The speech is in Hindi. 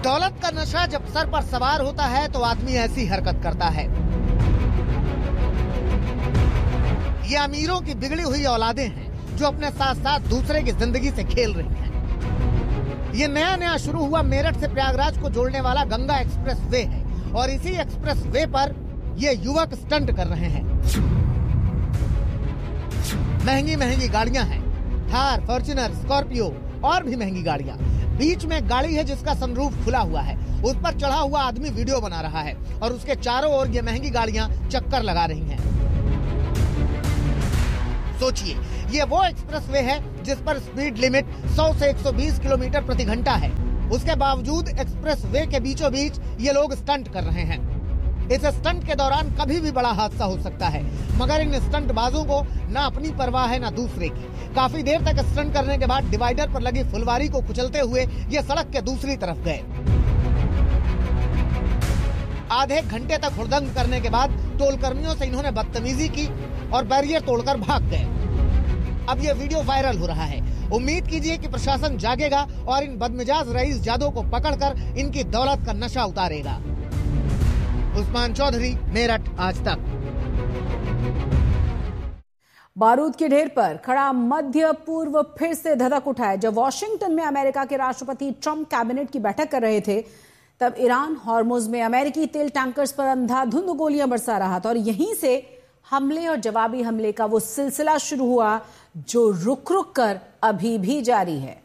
दौलत का नशा जब सर पर सवार होता है तो आदमी ऐसी हरकत करता है। ये अमीरों की बिगड़ी हुई औलादें हैं जो अपने साथ साथ दूसरे की जिंदगी से खेल रही हैं। ये नया शुरू हुआ मेरठ से प्रयागराज को जोड़ने वाला गंगा एक्सप्रेस वे है और इसी एक्सप्रेस वे पर ये युवक स्टंट कर रहे हैं। महंगी गाड़ियां हैं, थार, फॉर्च्यूनर, स्कॉर्पियो और भी महंगी गाड़ियां। बीच में गाड़ी है जिसका सनरूफ खुला हुआ है, उस पर चढ़ा हुआ आदमी वीडियो बना रहा है और उसके चारों ओर ये महंगी गाड़ियां चक्कर लगा रही हैं। सोचिए, ये वो एक्सप्रेस वे है जिस पर स्पीड लिमिट 100 से 120 किलोमीटर प्रति घंटा है। उसके बावजूद एक्सप्रेस वे के बीचों बीच ये लोग स्टंट कर रहे हैं। इस स्टंट के दौरान कभी भी बड़ा हादसा हो सकता है, मगर इन स्टंटबाजों को ना अपनी परवाह है ना दूसरे की। काफी देर तक स्टंट करने के बाद डिवाइडर पर लगी फुलवारी को कुचलते हुए ये सड़क के दूसरी तरफ गए। आधे घंटे तक हुड़दंग करने के बाद टोल कर्मियों से इन्होंने बदतमीजी की और बैरियर तोड़कर भाग गए। अब ये वीडियो वायरल हो रहा है। उम्मीद कीजिए कि प्रशासन जागेगा और इन बदमिजाज रईस जादों को पकड़कर इनकी दौलत का नशा उतारेगा। उस्मान चौधरी, मेरठ, आज तक। बारूद के ढेर पर खड़ा मध्य पूर्व फिर से धधक उठा है। जब वॉशिंगटन में अमेरिका के राष्ट्रपति ट्रंप कैबिनेट की बैठक कर रहे थे, तब ईरान हॉर्मुज में अमेरिकी तेल टैंकर्स पर अंधाधुंध गोलियां बरसा रहा था और यहीं से हमले और जवाबी हमले का वो सिलसिला शुरू हुआ जो रुक रुक कर अभी भी जारी है।